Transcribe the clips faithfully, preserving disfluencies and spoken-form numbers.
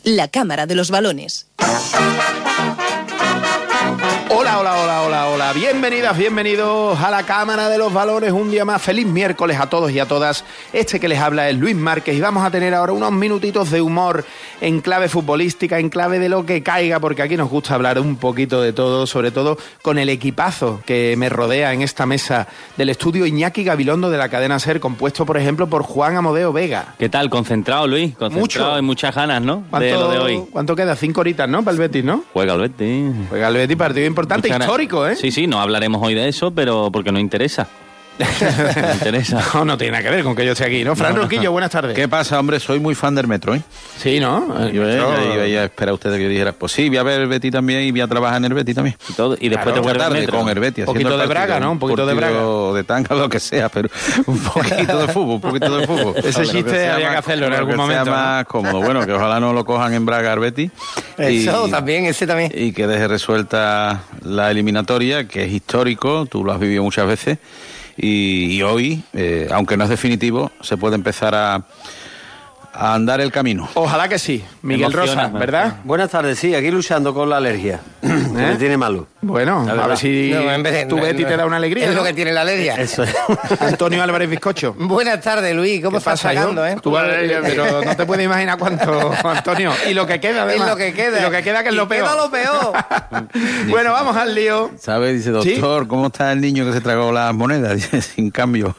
la Cámara de los Balones. Hola, hola, hola, hola, hola. Bienvenidas, bienvenidos a la Cámara de los Balones. Un día más. Feliz miércoles a todos y a todas. Este que les habla es Luis Márquez y vamos a tener ahora unos minutitos de humor en clave futbolística, en clave de lo que caiga, porque aquí nos gusta hablar un poquito de todo, sobre todo con el equipazo que me rodea en esta mesa del estudio. Iñaki Gabilondo de la cadena SER, compuesto, por ejemplo, por Juan Amadeo Vega. ¿Qué tal? Concentrado, Luis. Concentrado. Mucho. Y muchas ganas, ¿no? ¿Cuánto, de lo de hoy. ¿Cuánto queda? Cinco horitas, ¿no? Para el Betis, ¿no? Juega el Betis. Juega el Betis, partido importante, Muchas histórico, ganas. ¿eh? Sí, sí, no hablaremos hoy de eso, pero porque no interesa. No interesa. No, no tiene nada que ver con que yo esté aquí, ¿no? Fran no, Roquillo, buenas tardes. ¿Qué pasa, hombre? Soy muy fan del Metro, ¿eh? Sí, ¿no? Yo iba a esperar a ustedes que yo dijera, pues sí, voy a ver el Betis también y voy a trabajar en el Betis también. Y, todo, y después Claro, te vuelves tarde Metro. con el Betis. Un poquito de Braga, ¿no? Un poquito de Braga. de tanga, lo que sea, pero un poquito de fútbol, un poquito de fútbol. Ese chiste que había más, que hacerlo en algún que momento, sea ¿no? más cómodo. Bueno, que ojalá no lo cojan en Braga al Betis. Eso y, también, ese también. Y que deje resuelta la eliminatoria, que es histórico, tú lo has vivido muchas veces. Y, y hoy, eh, aunque no es definitivo, se puede empezar a, a andar el camino. Ojalá que sí. Miguel Emociona, Rosa, ¿verdad? Buenas tardes, sí, aquí luchando con la alergia. ¿Eh? Me tiene malo. Bueno, La a verdad. ver si No, en vez de- tu no, Betty no, te da una alegría, Es ¿no? lo que tiene la alergia. Eso es. Antonio Álvarez Bizcocho. Buenas tardes, Luis. ¿Cómo ¿Qué estás pasa, sacando, hijo? eh? Tú vas- pero no te puedes imaginar cuánto, Antonio. Y lo que queda, Es además. lo que queda. Y lo que queda, que es Y lo peor. queda lo peor. Bueno, vamos al lío. ¿Sabes? Dice, doctor, ¿cómo está el niño que se tragó las monedas? Dice, sin cambio.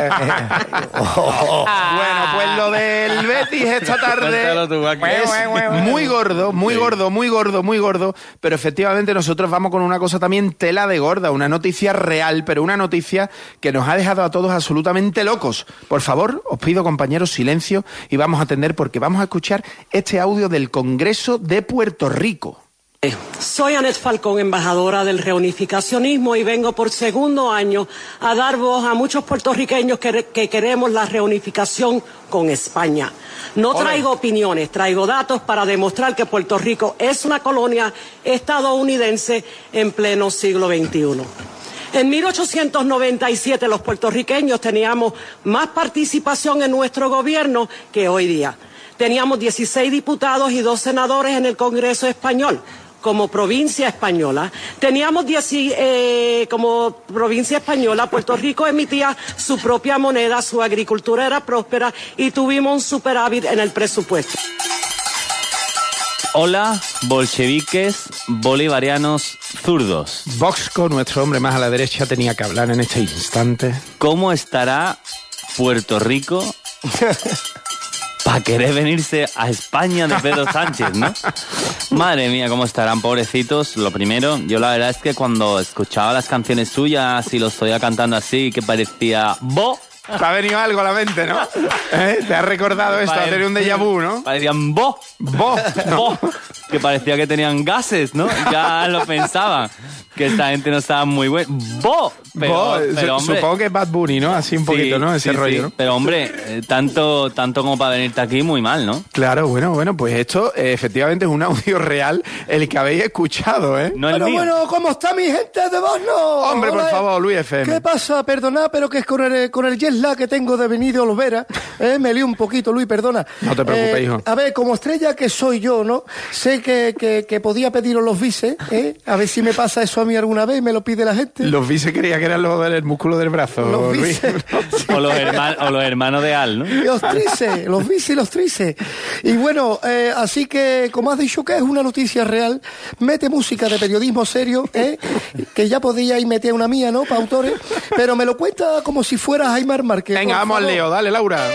Bueno, pues lo del Betis esta tarde. Cuéntalo tú, Maki. Es muy gordo, muy gordo, muy gordo, muy gordo. Pero efectivamente nosotros vamos con una cosa también tela de gorda, una noticia real, pero una noticia que nos ha dejado a todos absolutamente locos. Por favor, os pido, compañeros, silencio y vamos a atender porque vamos a escuchar este audio del Congreso de Puerto Rico. Soy Anet Falcón, embajadora del reunificacionismo, y vengo por segundo año a dar voz a muchos puertorriqueños que, que queremos la reunificación con España. No Ole. traigo opiniones, traigo datos para demostrar que Puerto Rico es una colonia estadounidense en pleno siglo veintiuno. En mil ochocientos noventa y siete los puertorriqueños teníamos más participación en nuestro gobierno que hoy día. Teníamos dieciséis diputados y dos senadores en el Congreso español. Como provincia española, teníamos diez, eh, como provincia española, Puerto Rico emitía su propia moneda, su agricultura era próspera y tuvimos un superávit en el presupuesto. Hola, bolcheviques, bolivarianos, zurdos. Voxco, nuestro hombre más a la derecha, tenía que hablar en este instante. ¿Cómo estará Puerto Rico para querer venirse a España de Pedro Sánchez, ¿no? Madre mía, cómo estarán, pobrecitos. Lo primero, yo la verdad es que cuando escuchaba las canciones suyas y los oía cantando así, que parecía... ¡Bo! Te ha venido algo a la mente, ¿no? ¿Eh? Te ha recordado esto, a tener un déjà vu, ¿no? Parecían bo, Bo. bo, que parecía que tenían gases, ¿no? Ya lo pensaban, que esta gente no estaba muy buena. Bo, pero, Bo, pero su- hombre... supongo que es Bad Bunny, ¿no? Así un poquito, sí, ¿no? Ese sí, rollo, sí. ¿no? Pero hombre, eh, tanto, tanto como para venirte aquí, muy mal, ¿no? Claro, bueno, bueno, pues esto eh, efectivamente es un audio real, el que habéis escuchado, ¿eh? No el Bueno, mío. bueno, ¿cómo está mi gente de Bosno? Hombre, por Hola, favor, Luis F M. ¿Qué pasa? Perdona, pero que es con el, con el jet lag que tengo de venir de Olvera. Eh, me lío un poquito, Luis, perdona. No te preocupes, Eh, hijo. A ver, como estrella que soy yo, ¿no? Sé que, que, que podía pediros los bises, ¿eh? A ver si me pasa eso a mí alguna vez, me lo pide la gente. Los bises creía que eran los del músculo del brazo, Los Luis. bises. O los, hermanos, o los hermanos de Al, ¿no? Los tríceps, los bicis y los tríceps. Y bueno, eh, así que, como has dicho que es una noticia real, mete música de periodismo serio, ¿eh? Que ya podíais meter una mía, ¿no? Para autores. Pero me lo cuenta como si fuera Jaime Márquez. Venga, por vamos al favor. lío, dale, Laura.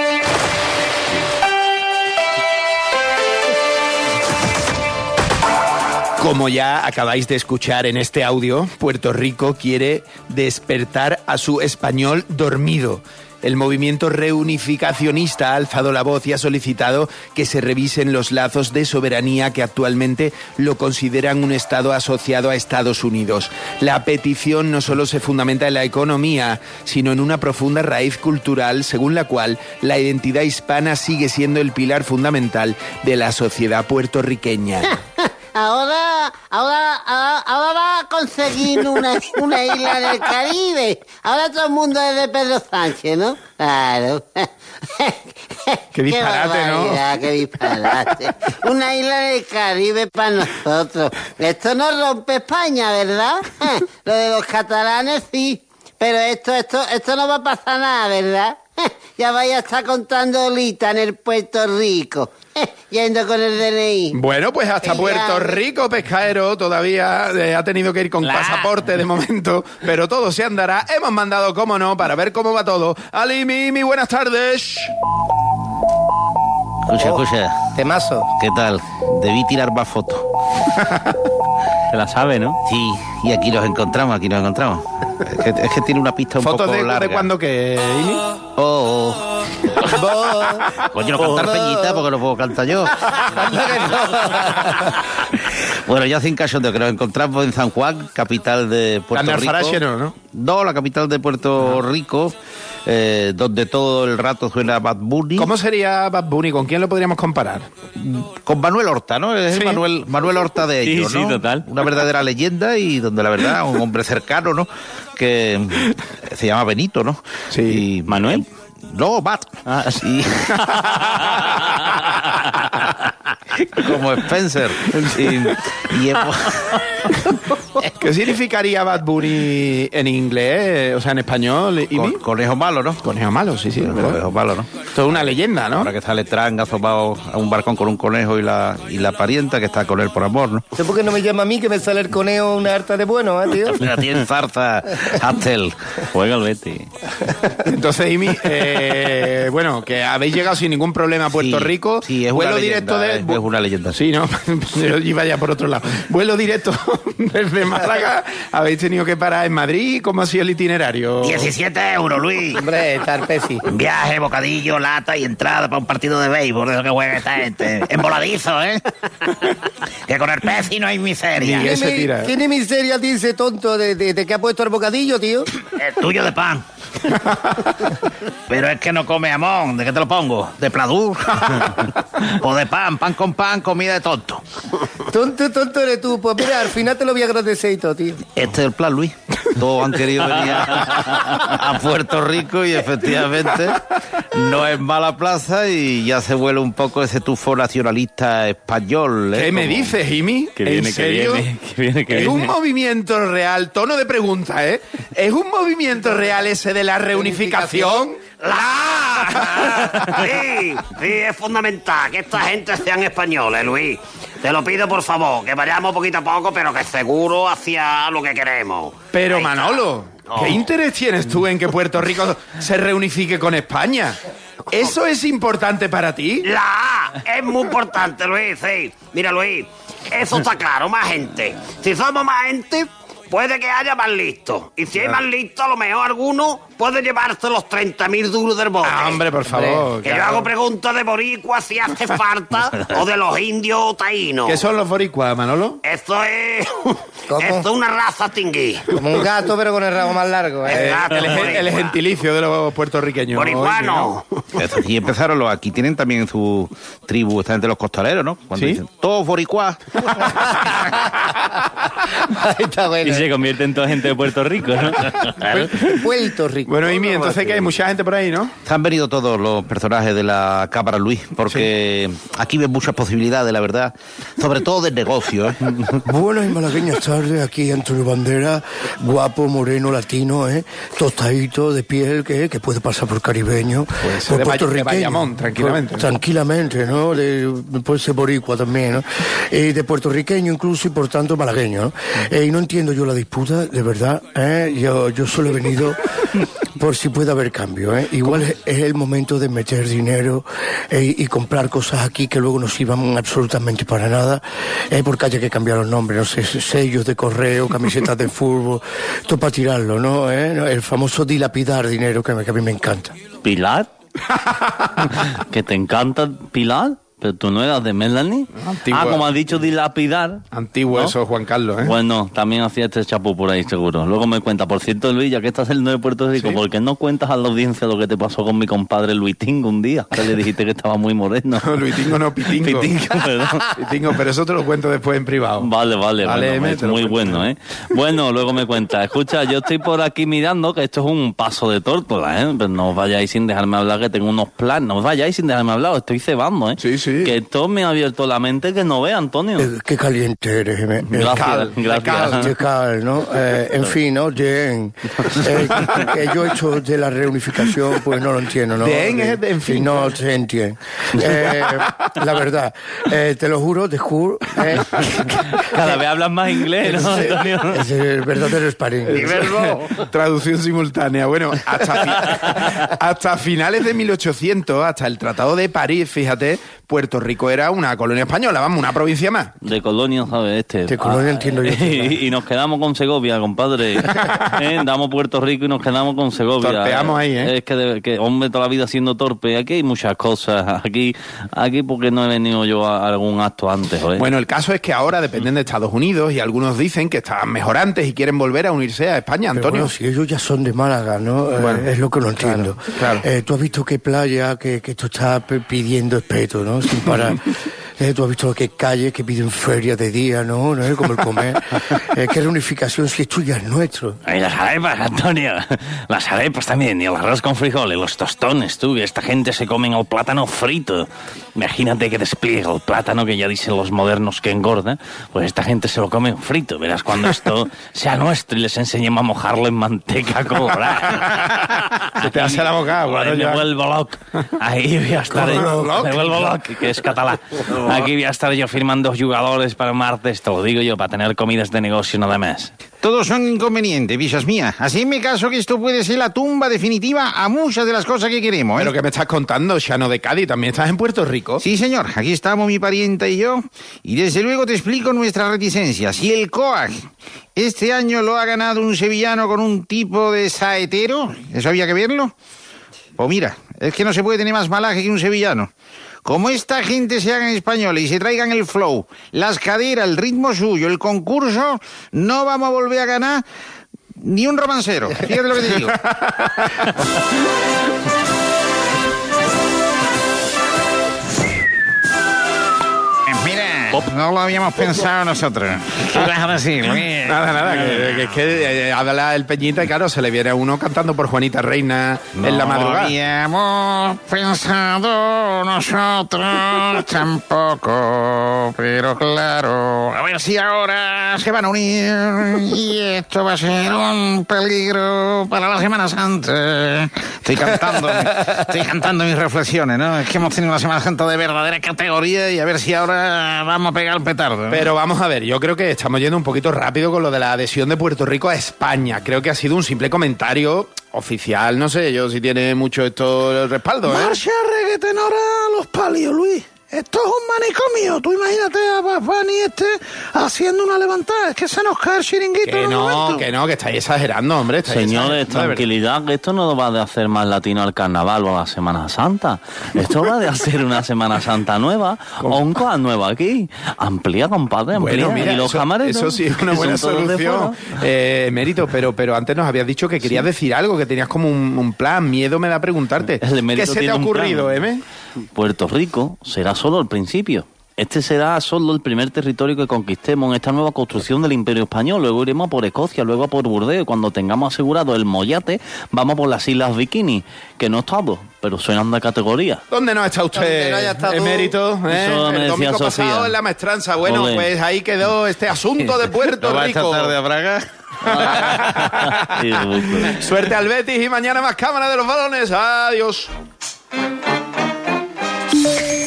Como ya acabáis de escuchar en este audio, Puerto Rico quiere despertar a su español dormido. El movimiento reunificacionista ha alzado la voz y ha solicitado que se revisen los lazos de soberanía que actualmente lo consideran un Estado asociado a Estados Unidos. La petición no solo se fundamenta en la economía, sino en una profunda raíz cultural, según la cual la identidad hispana sigue siendo el pilar fundamental de la sociedad puertorriqueña. ahora, ahora, ahora, ahora va a conseguir una, una isla del Caribe. Ahora todo el mundo es de Pedro Sánchez, ¿no? Claro. Qué disparate, ¿no? Qué disparate. Una isla del Caribe para nosotros. Esto no rompe España, ¿verdad? Lo de los catalanes sí. Pero esto, esto, esto no va a pasar nada, ¿verdad? Ya vaya a estar contando Lita en el Puerto Rico, yendo con el D N I. Bueno, pues hasta Que Puerto ya- Rico, pescaero, todavía eh, ha tenido que ir con Claro. pasaporte de momento, pero todo se andará. Hemos mandado, cómo no, para ver cómo va todo. Ali, Mimi, buenas tardes. Escucha, escucha. Temazo. ¿Qué tal? Debí tirar más fotos. Se la sabe, ¿no? Sí, y aquí los encontramos, aquí los encontramos. Es que, es que tiene una pista un ¿Fotos poco de, larga. de cuándo que, Imi? Oh, oh. Coño, no cantar Peñita porque no puedo cantar yo. Bueno, ya sin cachondeo, que nos encontramos en San Juan, capital de Puerto Carne al Rico. Farache no, ¿no? No, la capital de Puerto Rico, eh, donde todo el rato suena Bad Bunny. ¿Cómo sería Bad Bunny? ¿Con quién lo podríamos comparar? Con Manuel Horta, ¿no? Es Sí. el Manuel, Manuel Horta de Sí, ellos, sí, ¿no? total. Una verdadera leyenda y donde la verdad, un hombre cercano, ¿no? Que mm, se llama Benito, ¿no? Sí. Y, ¿Manuel? No, Bat. Ah, Y- Como Spencer. Y, y hemos- ¿Qué significaría Bad Bunny en inglés? O sea, en español, Imi. con- conejo malo, ¿no? Conejo malo, sí, sí, es verdad. Conejo malo, ¿no? Esto es una leyenda, ¿no? Ahora que sale Trang asomado a un balcón con un conejo y la, y la parienta que está con él por amor, ¿no? ¿Sé por qué no me llama a mí que me sale el conejo una harta de bueno, eh, tío? La tiene zarza, Hastel. Juega el Betis. Entonces, Imi, eh, bueno, que habéis llegado sin ningún problema a Puerto Sí, Rico. sí, es Vuelo una directo leyenda, de... es- es una leyenda. Sí, ¿no? Yo iba ya por otro lado. Vuelo directo desde Málaga. ¿Habéis tenido que parar en Madrid? ¿Cómo ha sido el itinerario? diecisiete euros, Luis. Hombre, Tarpesi. Viaje, bocadillo, lata y entrada para un partido de béisbol, de lo que juega esta gente. Emboladizo, ¿eh? Que con el pez y no hay miseria. Ni ¿Qué, se mi- tira. ¿Qué ni miseria dice tonto de, de, de que ha puesto el bocadillo, tío? El tuyo de pan. Pero es que no come jamón. ¿De qué te lo pongo? ¿De pladur? O de pan, pan con pan, comida de tonto. Tonto, tonto eres tú. Pues mira, al final te lo voy a agradecer y todo, tío. Este es el plan, Luis. Todos han querido venir a, a Puerto Rico y efectivamente no es mala plaza y ya se vuela un poco ese tufo nacionalista español. ¿eh? ¿Qué me Como- dices, Jimmy? Que ¿En viene, que serio? viene, que viene, que ¿Es un viene. movimiento real? Tono de pregunta, ¿eh? ¿Es un movimiento real ese de la reunificación? ¡La! Sí, sí, es fundamental que esta gente sean españoles, Luis. Te lo pido, por favor, que vayamos poquito a poco, pero que seguro hacia lo que queremos. Pero Ahí está. Manolo, No. ¿qué interés tienes tú en que Puerto Rico se reunifique con España? ¿Eso es importante para ti? La A es muy importante, Luis, sí. Mira, Luis, eso está claro, más gente. Si somos más gente, puede que haya más listos. Y si hay más listos, a lo mejor alguno puede llevarse los treinta mil duros del bote. Ah, hombre, por favor. Que yo claro. hago preguntas de boricua si hace falta o de los indios taínos. ¿Qué son los boricuas, Manolo? Esto es... ¿Cómo? Esto es una raza tingui. Como un gato, pero con el rabo más largo, ¿eh? Eh, Gato el, gen- el boricua. gentilicio de los puertorriqueños. Boricuano. Eso, y empezaron los aquí, tienen también su tribu, esta gente los costaleros, ¿no? Cuando ¿Sí? dicen, todos boricuás. Ahí está bueno. Y se convierte en toda gente de Puerto Rico, ¿no? Puerto Rico. Bueno, Imi, entonces que hay mucha gente por ahí, ¿no? Han venido todos los personajes de la Cámara, Luis, porque aquí ven muchas posibilidades, la verdad, sobre todo del negocio, ¿eh? Buenas y malagueñas tardes, aquí Antonio Bandera, guapo, moreno, latino, ¿eh? Tostadito, de piel, que, que puede pasar por caribeño, Puede ser por de Bay- de puertorriqueño. Bayamón, tranquilamente, Por- ¿no? tranquilamente, ¿no? De, puede ser boricua también, ¿no? Eh, de puertorriqueño incluso y por tanto malagueño, ¿no? Eh, y no entiendo yo la disputa, de verdad, ¿eh? Yo, yo solo he venido por si puede haber cambio, ¿eh? Igual es, es el momento de meter dinero eh, y comprar cosas aquí que luego no sirvan absolutamente para nada, eh, porque haya que cambiar los nombres, no sé, sellos de correo, camisetas de fútbol, todo para tirarlo, ¿no? ¿Eh? El famoso dilapidar dinero que, me- que a mí me encanta. ¿Pilar? ¿Que te encanta Pilar? Pero tú no eras de Melanie. Antiguo. Ah, como has dicho, dilapidar. Antiguo ¿no? eso, Juan Carlos, ¿eh? Bueno, también hacía este chapú por ahí, seguro. Luego me cuenta, por cierto, Luis, ya que estás saliendo de Puerto Rico, ¿Sí? ¿por qué no cuentas a la audiencia lo que te pasó con mi compadre Luitingo un día? Que le dijiste que estaba muy moreno. No, Luitingo no, Pitingo. Pitingo, perdón. Pitingo, pero eso te lo cuento después en privado. Vale, vale, Vale, bueno, me es te lo muy cuento. bueno, ¿eh? Bueno, luego me cuenta, escucha, yo estoy por aquí mirando que esto es un paso de tórtola, ¿eh? Pero no os vayáis sin dejarme hablar, que tengo unos planes, no os vayáis sin dejarme hablar, os estoy cebando, ¿eh? Sí, sí. Que esto me ha abierto la mente que no vea, Antonio. Eh, Qué caliente eres, eh, eh, Gracias, cal, gracias. cal, qué cal, ¿no? Eh, en fin, ¿no? Bien. Eh, que yo he hecho de la reunificación, pues no lo entiendo, ¿no? Bien, es de- en fin. No se entiende. Eh, la verdad, eh, te lo juro, te juro. Eh, Cada vez hablas más inglés, ¿no, Antonio? es el verdadero sparring. Traducción simultánea. Bueno, hasta, fi- hasta finales de mil ochocientos, hasta el Tratado de París, fíjate, Puerto Rico era una colonia española, vamos, una provincia más. De Colonia, ¿sabes? Este. De Colonia entiendo yo. Y, y nos quedamos con Segovia, compadre. ¿Eh? Damos Puerto Rico y nos quedamos con Segovia. Torpeamos ahí, ¿eh? Es que, de- que, hombre, toda la vida siendo torpe. Aquí hay muchas cosas. Aquí, aquí porque no he venido yo a algún acto antes, ¿eh? Bueno, el caso es que ahora dependen de Estados Unidos y algunos dicen que están mejorantes y quieren volver a unirse a España, Pero Antonio. bueno, si ellos ya son de Málaga, ¿no? Eh, Bueno, es lo que no entiendo. claro. Eh, tú has visto qué playa, que, que esto está p- pidiendo espeto, ¿no? Sin parar. Eh, tú has visto qué calles que piden feria de día, ¿no? ¿No? Como el comer. Eh, qué reunificación si esto ya es nuestro. Y las arepas, Antonio. Las arepas también. Y el arroz con frijoles, los tostones, tú. Que esta gente se comen el plátano frito. Imagínate que despliega el plátano, que ya dicen los modernos que engorda. Pues esta gente se lo come frito. Verás cuando esto sea nuestro y les enseñemos a mojarlo en manteca colorada. Se te hace la boca agua, Joder, ¿no? me Ya. vuelvo loco. Ahí voy a estar. ¿Cómo yo- loco? Me vuelvo loco, que es catalán. Aquí voy a estar yo firmando jugadores para martes, te lo digo yo, para tener comidas de negocio nada más. Todos son inconvenientes, bichas mías. Así me caso que esto puede ser la tumba definitiva a muchas de las cosas que queremos, ¿eh? ¿Pero qué me estás contando, Xano de Cádiz? ¿También estás en Puerto Rico? Sí, señor. Aquí estamos mi parienta y yo. Y desde luego te explico nuestras reticencias. Si el COAG este año lo ha ganado un sevillano con un tipo de saetero, ¿eso había que verlo? Pues mira, es que no se puede tener más malaje que un sevillano. Como esta gente se haga en español y se traigan el flow, las caderas, el ritmo suyo, el concurso, no vamos a volver a ganar ni un romancero. Fíjate lo que te digo. Mira, no lo habíamos pensado nosotros. ¿Qué vas a decir, Luis? Nada, nada, que, que, que eh, habla el Peñita y claro, se le viene a uno cantando por Juanita Reina en la madrugada. No habíamos pensado nosotros tampoco, pero claro, a ver si ahora se van a unir y esto va a ser un peligro para la Semana Santa. Estoy cantando, estoy cantando mis reflexiones, ¿no? Es que hemos tenido una Semana Santa de verdadera categoría y a ver si ahora vamos a pegar el petardo, ¿no? Pero vamos a ver, yo creo que estamos yendo un poquito rápido con lo de la adhesión de Puerto Rico a España. Creo que ha sido un simple comentario oficial, no sé yo si tiene mucho esto el respaldo, ¿eh? Marcha reggaetonora a los palios, Luis. Esto es un manicomio. Tú imagínate a Bad Bunny este haciendo una levantada. Es que se nos cae el chiringuito. Que en un no, momento. que no, que estáis exagerando, hombre. Estáis Señores, exagerando, de verdad. tranquilidad, que esto no va de hacer más latino al carnaval o a la Semana Santa. Esto va de hacer una Semana Santa nueva o un coa nuevo aquí. Amplía, compadre, amplía. Bueno, mira, y los eso, camareros, eso sí es una que buena son todos de solución, fuera. eh, Mérito, pero, pero antes nos habías dicho que querías decir algo, que tenías como un, un plan, miedo me da preguntarte. El ¿Qué Emérito se te ha tiene un ocurrido, plan. Eme? Puerto Rico será solo el principio. Este será solo el primer territorio que conquistemos en esta nueva construcción del Imperio Español. Luego iremos por Escocia, luego por Burdeos. Cuando tengamos asegurado el mollate, vamos por las Islas Bikini, que no es todo, pero suenan de categoría. ¿Dónde no está ¿Dónde usted, no haya estado? Emérito? ¿eh? Eso me El decía domingo Sofía. pasado en la maestranza. Bueno, Ole. pues ahí quedó este asunto de Puerto ¿No va esta Rico. tarde a Braga? Sí, Rico. Suerte al Betis y mañana más cámara de los balones. Adiós.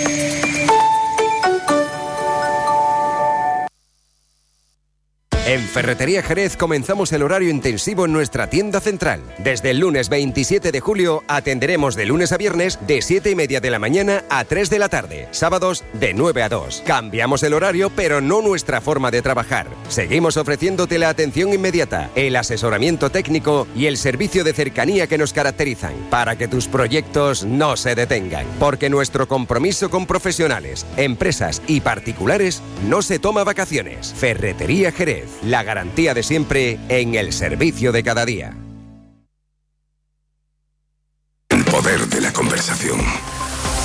En Ferretería Jerez comenzamos el horario intensivo en nuestra tienda central. Desde el lunes veintisiete de julio atenderemos de lunes a viernes de siete y media de la mañana a tres de la tarde. Sábados de nueve a dos. Cambiamos el horario, pero no nuestra forma de trabajar. Seguimos ofreciéndote la atención inmediata, el asesoramiento técnico y el servicio de cercanía que nos caracterizan, para que tus proyectos no se detengan. Porque nuestro compromiso con profesionales, empresas y particulares no se toma vacaciones. Ferretería Jerez, la garantía de siempre en el servicio de cada día. El poder de la conversación.